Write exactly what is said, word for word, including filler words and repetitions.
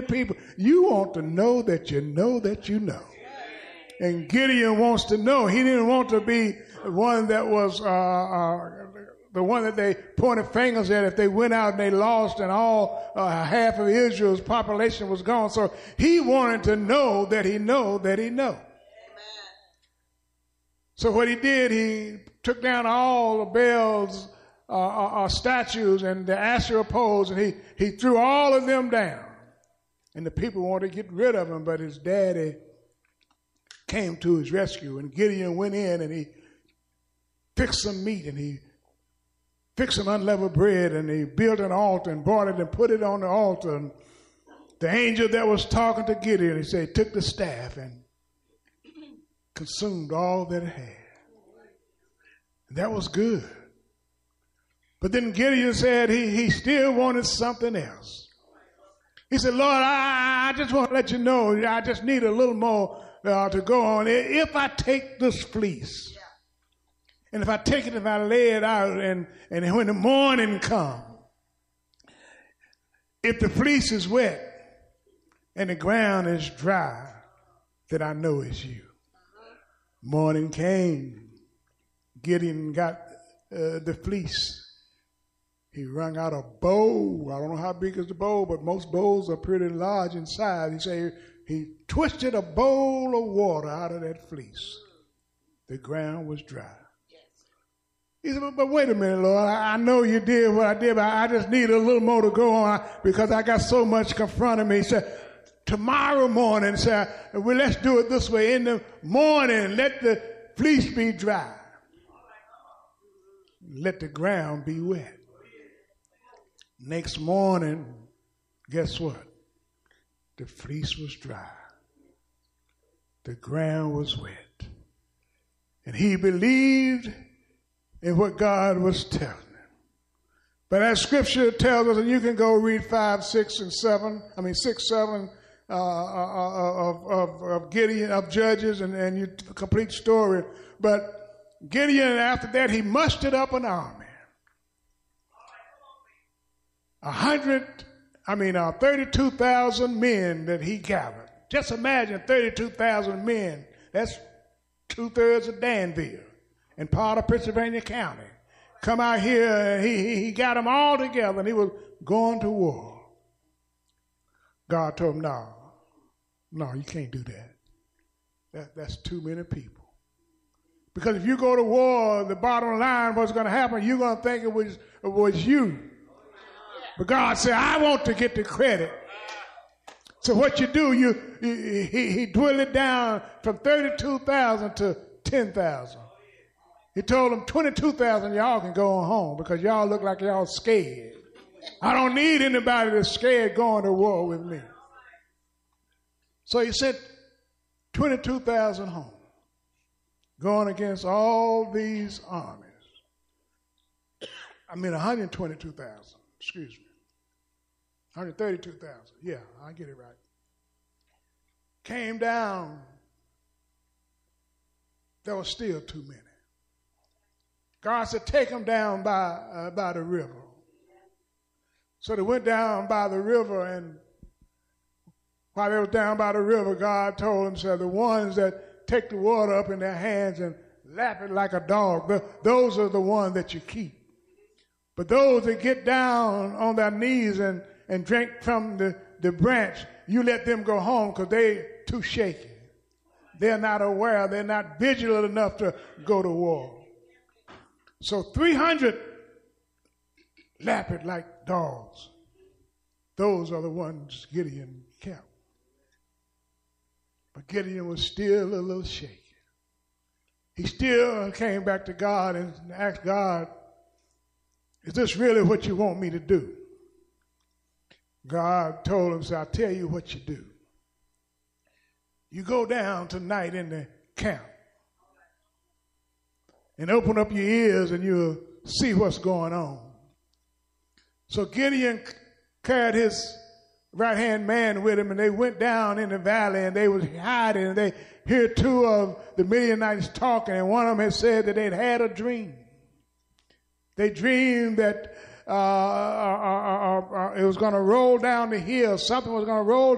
people. You want to know that you know that you know. And Gideon wants to know. He didn't want to be one that was uh, uh, the one that they pointed fingers at if they went out and they lost and all uh, half of Israel's population was gone. So he wanted to know that he know that he know. Amen. So what he did, he took down all the Baal's uh, uh, uh, statues and the Asherah poles, and he, he threw all of them down. And the people wanted to get rid of him, but his daddy came to his rescue. And Gideon went in and he fixed some meat and he fixed some unleavened bread and he built an altar and brought it and put it on the altar. And the angel that was talking to Gideon, he said, took the staff and consumed all that it had. And that was good. But then Gideon said he, he still wanted something else. He said, Lord, I, I just want to let you know, I just need a little more uh, to go on. If I take this fleece, and if I take it, if I lay it out, and, and when the morning comes, if the fleece is wet and the ground is dry, then I know it's you. Morning came. Gideon got uh, the fleece. He wrung out a bowl. I don't know how big is the bowl, but most bowls are pretty large in size. He said he twisted a bowl of water out of that fleece. The ground was dry. He said, but wait a minute, Lord, I know you did what I did, but I just need a little more to go on because I got so much confronting me. He said, tomorrow morning, said, well, let's do it this way. In the morning, let the fleece be dry. Let the ground be wet. Next morning, guess what? The fleece was dry. The ground was wet. And he believed in what God was telling him. But as scripture tells us, and you can go read five, six, and seven, I mean six, seven uh, of, of, of Gideon, of Judges, and, and you complete story. But Gideon, after that, he mustered up an army. A hundred, I mean, uh, thirty-two thousand men that he gathered. Just imagine thirty-two thousand men. That's two-thirds of Danville and part of Pennsylvania County. Come out here, and he, he, he got them all together, and he was going to war. God told him, no, no, you can't do that. that. That's too many people. Because if you go to war, the bottom line, what's going to happen, you're going to think it was, it was you. But God said, I want to get the credit. So what you do, you, you he, he dwindled it down from thirty-two thousand to ten thousand. He told them twenty-two thousand, y'all can go on home because y'all look like y'all scared. I don't need anybody that's scared going to war with me. So he sent twenty-two thousand home, going against all these armies. I mean one hundred twenty-two thousand, excuse me. one hundred thirty-two thousand. Yeah, I get it right. Came down. There was still too many. God said, take them down by, uh, by the river. So they went down by the river, and while they were down by the river, God told them, said, the ones that take the water up in their hands and lap it like a dog, those are the ones that you keep. But those that get down on their knees and, and drink from the, the branch, you let them go home because they're too shaky. They're not aware. They're not vigilant enough to go to war. So three hundred lap it like dogs. Those are the ones Gideon kept. But Gideon was still a little shaky. He still came back to God and asked God, is this really what you want me to do? God told him, so I'll tell you what you do. You go down tonight in the camp and open up your ears and you'll see what's going on. So Gideon carried his right-hand man with him, and they went down in the valley, and they was hiding, and they heard two of the Midianites talking, and one of them had said that they'd had a dream. They dreamed that uh, uh, uh, uh, uh, it was going to roll down the hill. Something was going to roll